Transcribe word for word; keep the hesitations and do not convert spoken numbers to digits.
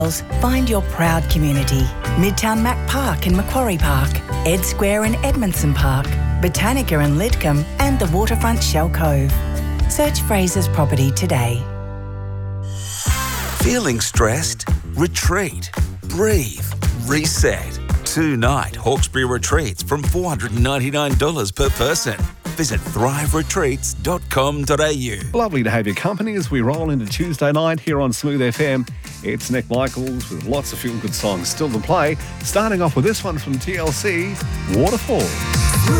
Find your proud community. Midtown Mac Park in Macquarie Park, Ed Square in Edmondson Park, Botanica in Lidcombe, and the waterfront Shell Cove. Search Fraser's Property today. Feeling stressed? Retreat. Breathe. Reset. Two-night Hawkesbury retreats from four hundred ninety-nine dollars per person. Visit thrive retreats dot com dot a u. Lovely to have your company as we roll into Tuesday night here on Smooth F M. It's Nick Michaels with lots of feel-good songs still to play. Starting off with this one from T L C, Waterfall.